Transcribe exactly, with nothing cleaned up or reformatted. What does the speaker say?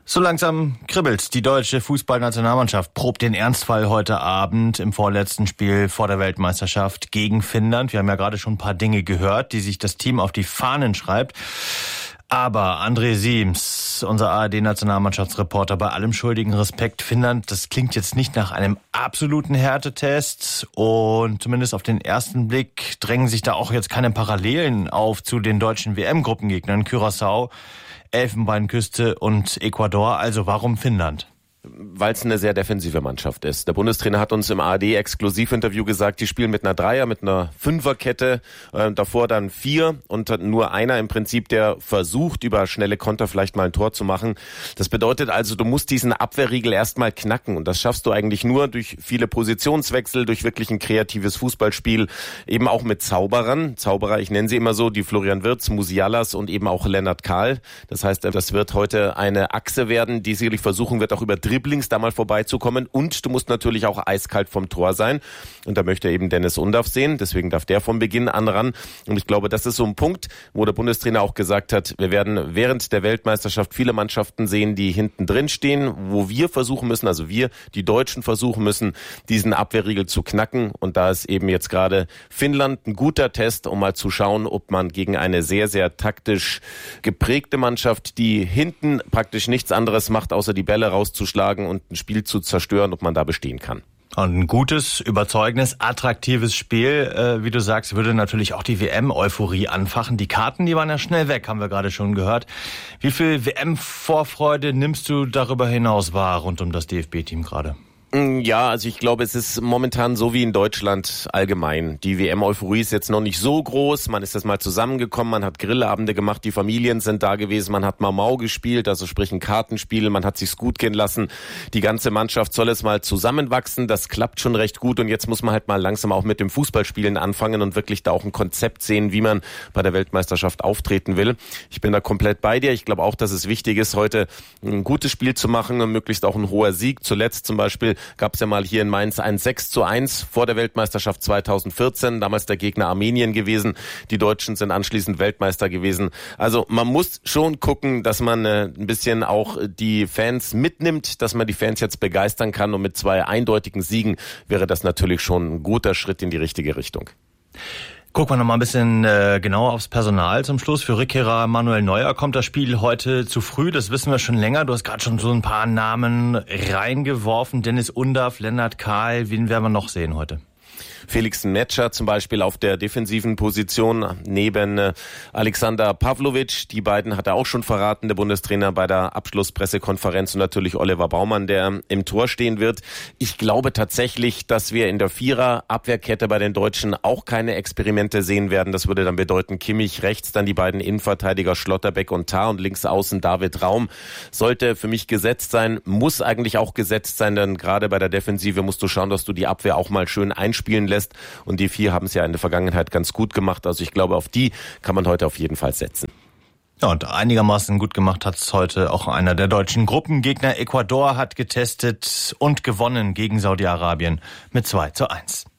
So langsam kribbelt's. Die deutsche Fußballnationalmannschaft probt den Ernstfall heute Abend im vorletzten Spiel vor der Weltmeisterschaft gegen Finnland. Wir haben ja gerade schon ein paar Dinge gehört, die sich das Team auf die Fahnen schreibt. Aber André Siems, unser A R D-Nationalmannschaftsreporter, bei allem schuldigen Respekt, Finnland, das klingt jetzt nicht nach einem absoluten Härtetest. Und zumindest auf den ersten Blick drängen sich da auch jetzt keine Parallelen auf zu den deutschen W M-Gruppengegnern Curaçao, Elfenbeinküste und Ecuador. Also warum Finnland? Weil es eine sehr defensive Mannschaft ist. Der Bundestrainer hat uns im A R D-Exklusivinterview gesagt, die spielen mit einer Dreier, mit einer Fünferkette, äh, davor dann vier und nur einer im Prinzip, der versucht, über schnelle Konter vielleicht mal ein Tor zu machen. Das bedeutet also, du musst diesen Abwehrriegel erstmal knacken und das schaffst du eigentlich nur durch viele Positionswechsel, durch wirklich ein kreatives Fußballspiel, eben auch mit Zauberern. Zauberer, ich nenne sie immer so, die Florian Wirtz, Musialas und eben auch Lennart Kahl. Das heißt, das wird heute eine Achse werden, die sicherlich versuchen wird, auch über Dribblings da mal vorbeizukommen und du musst natürlich auch eiskalt vom Tor sein und da möchte eben Dennis Undaff sehen, deswegen darf der von Beginn an ran und ich glaube, das ist so ein Punkt, wo der Bundestrainer auch gesagt hat, wir werden während der Weltmeisterschaft viele Mannschaften sehen, die hinten drin stehen, wo wir versuchen müssen, also wir, die Deutschen versuchen müssen, diesen Abwehrriegel zu knacken und da ist eben jetzt gerade Finnland ein guter Test, um mal zu schauen, ob man gegen eine sehr, sehr taktisch geprägte Mannschaft, die hinten praktisch nichts anderes macht, außer die Bälle rauszuschlagen und ein Spiel zu zerstören, ob man da bestehen kann. Und ein gutes, überzeugendes, attraktives Spiel, äh, wie du sagst, würde natürlich auch die W M-Euphorie anfachen. Die Karten, die waren ja schnell weg, haben wir gerade schon gehört. Wie viel W M-Vorfreude nimmst du darüber hinaus wahr rund um das D F B-Team gerade? Ja, also ich glaube, es ist momentan so wie in Deutschland allgemein. Die W M-Euphorie ist jetzt noch nicht so groß. Man ist jetzt mal zusammengekommen, man hat Grillabende gemacht, die Familien sind da gewesen, man hat Mau-Mau gespielt, also sprich ein Kartenspiel, man hat sich's gut gehen lassen. Die ganze Mannschaft soll jetzt mal zusammenwachsen, das klappt schon recht gut und jetzt muss man halt mal langsam auch mit dem Fußballspielen anfangen und wirklich da auch ein Konzept sehen, wie man bei der Weltmeisterschaft auftreten will. Ich bin da komplett bei dir. Ich glaube auch, dass es wichtig ist, heute ein gutes Spiel zu machen und möglichst auch ein hoher Sieg. Zuletzt zum Beispiel gab es ja mal hier in Mainz ein sechs zu eins vor der Weltmeisterschaft zweitausendvierzehn, damals der Gegner Armenien gewesen. Die Deutschen sind anschließend Weltmeister gewesen. Also man muss schon gucken, dass man äh, ein bisschen auch die Fans mitnimmt, dass man die Fans jetzt begeistern kann und mit zwei eindeutigen Siegen wäre das natürlich schon ein guter Schritt in die richtige Richtung. Gucken wir noch mal ein bisschen äh, genauer aufs Personal zum Schluss. Für Rückkehrer Manuel Neuer kommt das Spiel heute zu früh. Das wissen wir schon länger. Du hast gerade schon so ein paar Namen reingeworfen. Dennis Undaff, Lennart Kahl. Wen werden wir noch sehen heute? Felix Metscher zum Beispiel auf der defensiven Position neben äh, Alexander Pavlovic. Die beiden hat er auch schon verraten, der Bundestrainer bei der Abschlusspressekonferenz und natürlich Oliver Baumann, der im Tor stehen wird. Ich glaube tatsächlich, dass wir in der Vierer-Abwehrkette bei den Deutschen auch keine Experimente sehen werden. Das würde dann bedeuten, Kimmich rechts, dann die beiden Innenverteidiger Schlotterbeck und Tah und links außen David Raum. Sollte für mich gesetzt sein, muss eigentlich auch gesetzt sein, denn gerade bei der Defensive musst du schauen, dass du die Abwehr auch mal schön einspielen lässt. Und die vier haben es ja in der Vergangenheit ganz gut gemacht. Also ich glaube, auf die kann man heute auf jeden Fall setzen. Ja, und einigermaßen gut gemacht hat es heute auch einer der deutschen Gruppengegner. Ecuador hat getestet und gewonnen gegen Saudi-Arabien mit zwei zu eins.